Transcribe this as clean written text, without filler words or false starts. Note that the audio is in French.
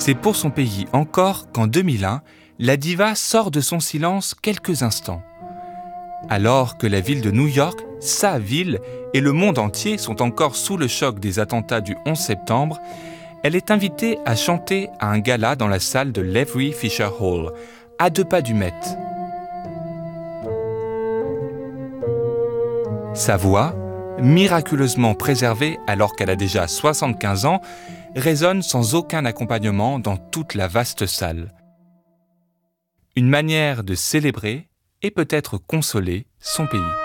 C'est pour son pays encore qu'en 2001, la diva sort de son silence quelques instants. Alors que la ville de New York, sa ville, et le monde entier sont encore sous le choc des attentats du 11 septembre, elle est invitée à chanter à un gala dans la salle de l'Avery Fisher Hall, à 2 pas du Met. Sa voix, miraculeusement préservée alors qu'elle a déjà 75 ans, résonne sans aucun accompagnement dans toute la vaste salle. Une manière de célébrer et peut-être consoler son pays.